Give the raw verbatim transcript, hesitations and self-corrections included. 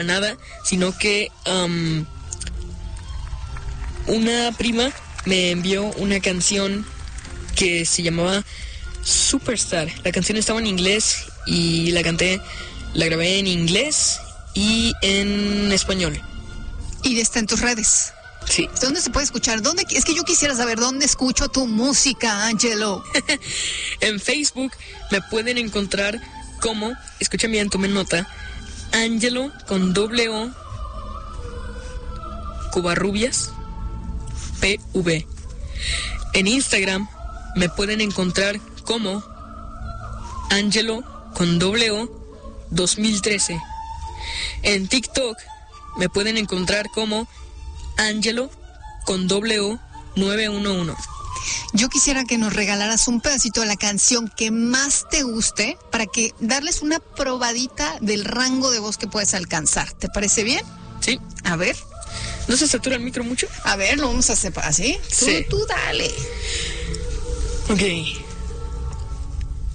nada, sino que um, una prima me envió una canción que se llamaba Superstar. La canción estaba en inglés y la canté, la grabé en inglés y en español. Y está en tus redes. Sí. ¿Dónde se puede escuchar? ¿Dónde? Es que yo quisiera saber dónde escucho tu música, Angelo. En Facebook me pueden encontrar como, escuchen bien, tomen nota, Angelo con doble O, Covarrubias, P V. En Instagram me pueden encontrar como Angelo con doble O dos mil trece. En TikTok me pueden encontrar como Angelo con doble O nueve uno uno. Yo quisiera que nos regalaras un pedacito de la canción que más te guste para que darles una probadita del rango de voz que puedes alcanzar. ¿Te parece bien? Sí. A ver. ¿No se satura el micro mucho? A ver, lo vamos a hacer así. Tú, Sí. tú dale. Ok.